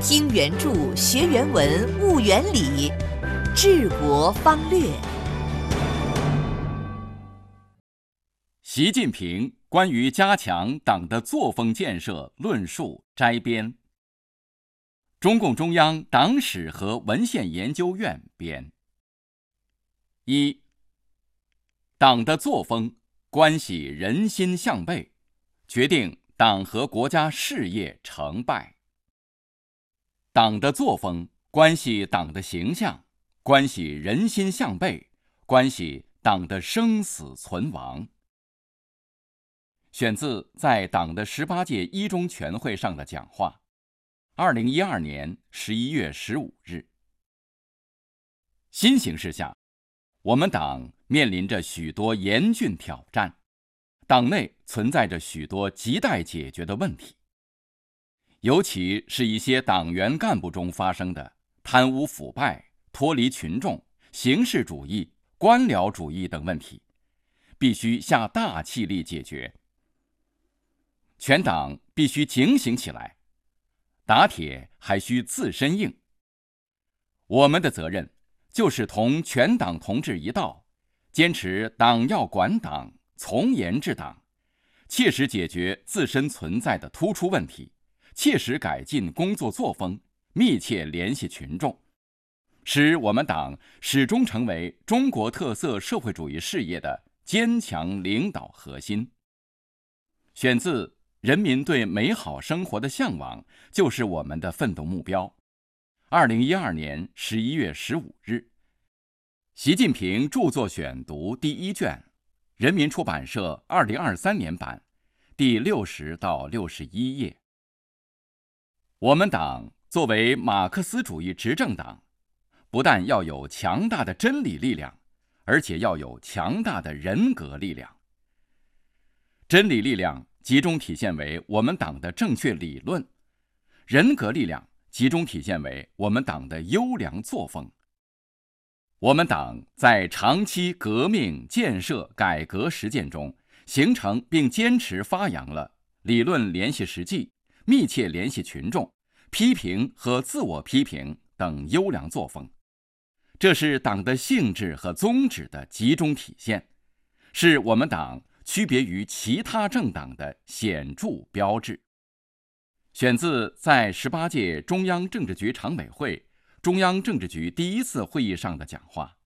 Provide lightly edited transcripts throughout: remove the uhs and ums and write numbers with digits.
听原著，学原文，悟原理，治国方略。 习近平关于加强党的作风建设论述摘编，中共中央党史和文献研究院编。一、党的作风关系人心向背，决定党和国家事业成败。党的作风关系党的形象，关系人心向背，关系党的生死存亡。选自在党的18届一中全会上的讲话，2012年11月15日。新形势下，我们党面临着许多严峻挑战，党内存在着许多亟待解决的问题，尤其是一些党员干部中发生的贪污腐败、脱离群众、形式主义、官僚主义等问题，必须下大气力解决。全党必须警醒起来，打铁还需自身硬。我们的责任就是同全党同志一道，坚持党要管党，从严治党，切实解决自身存在的突出问题，切实改进工作作风，密切联系群众，使我们党始终成为中国特色社会主义事业的坚强领导核心。选自人民对美好生活的向往就是我们的奋斗目标。2012年11月15日，习近平著作选读第1卷，人民出版社2023年版，第60到61页。我们党作为马克思主义执政党，不但要有强大的真理力量，而且要有强大的人格力量。真理力量集中体现为我们党的正确理论，人格力量集中体现为我们党的优良作风。我们党在长期革命建设改革实践中，形成并坚持发扬了理论联系实际、密切联系群众、批评和自我批评等优良作风。这是党的性质和宗旨的集中体现，是我们党区别于其他政党的显著标志。选自在18届中央政治局常委会、中央政治局第1次会议上的讲话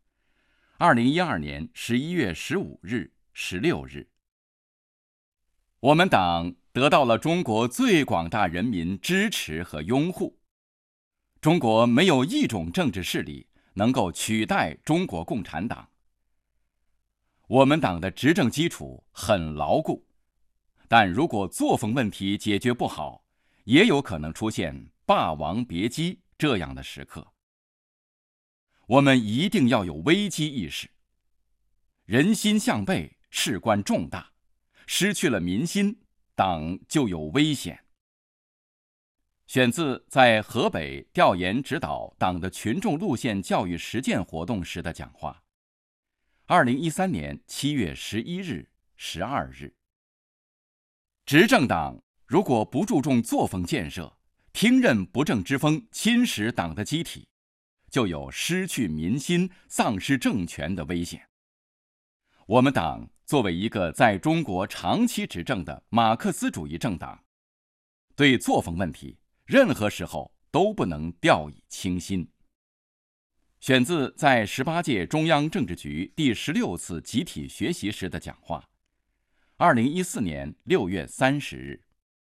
，2012年11月15日、16日。我们党得到了中国最广大人民支持和拥护。中国没有一种政治势力能够取代中国共产党。我们党的执政基础很牢固，但如果作风问题解决不好，也有可能出现霸王别姬这样的时刻。我们一定要有危机意识。人心向背，事关重大，失去了民心，党就有危险。选自在河北调研指导党的群众路线教育实践活动时的讲话，2013年7月11日、12日。执政党如果不注重作风建设，听任不正之风侵蚀党的机体，就有失去民心、丧失政权的危险。我们党作为一个在中国长期执政的马克思主义政党，对作风问题任何时候都不能掉以轻心。选自在18届中央政治局第16次集体学习时的讲话，2014年6月30日。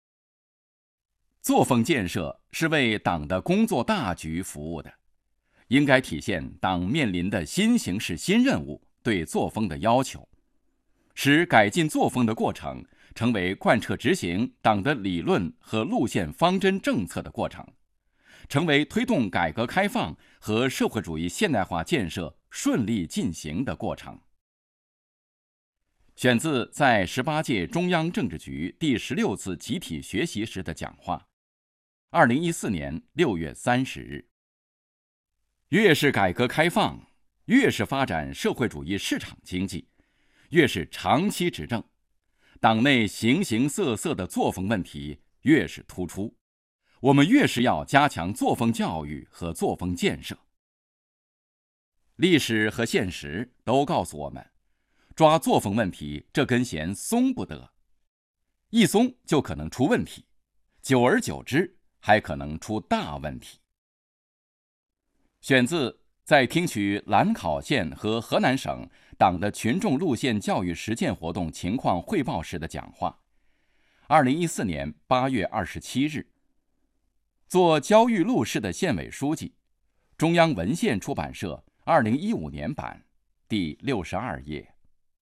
作风建设是为党的工作大局服务的，应该体现党面临的新形势新任务对作风的要求，使改进作风的过程成为贯彻执行党的理论和路线方针政策的过程，成为推动改革开放和社会主义现代化建设顺利进行的过程。选自在18届中央政治局第16次集体学习时的讲话，2014年6月30日。越是改革开放，越是发展社会主义市场经济，越是长期执政，党内形形色色的作风问题越是突出， 我们越是要加强作风教育和作风建设。历史和现实都告诉我们，抓作风问题这根弦松不得，一松就可能出问题，久而久之还可能出大问题。选自在听取兰考县和河南省党的群众路线教育实践活动情况汇报时的讲话，2014年8月27日。做焦裕禄市的县委书记，中央文献出版社2015年版，第62页。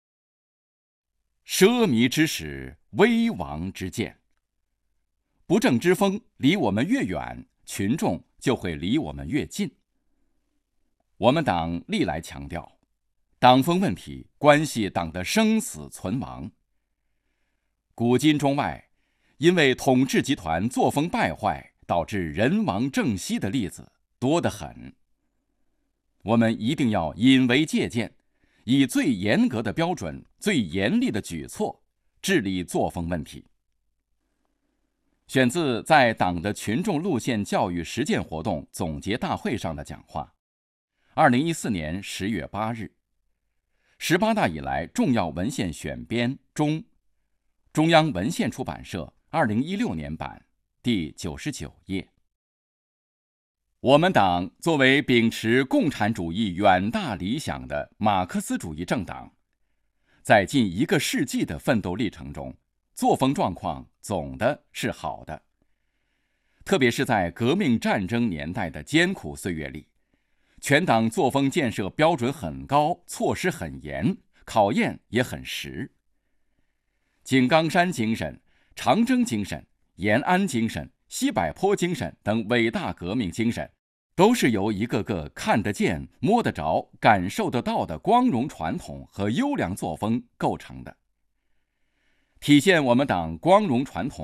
奢靡之始，危亡之见。不正之风离我们越远，群众就会离我们越近。我们党历来强调，党风问题关系党的生死存亡。古今中外，因为统治集团作风败坏，导致人亡政息的例子多得很。我们一定要引为借鉴，以最严格的标准、最严厉的举措治理作风问题。选自在党的群众路线教育实践活动总结大会上的讲话，2014年10月8日。18大以来重要文献选编中，中央文献出版社2016年版，第99页。我们党作为秉持共产主义远大理想的马克思主义政党，在近1个世纪的奋斗历程中，作风状况总的是好的。特别是在革命战争年代的艰苦岁月里，全党作风建设标准很高，措施很严，考验也很实。井冈山精神、长征精神、延安精神、西柏坡精神等伟大革命精神，都是由一个个看得见、摸得着、感受得到的光荣传统和优良作风构成的。体现我们党光荣传统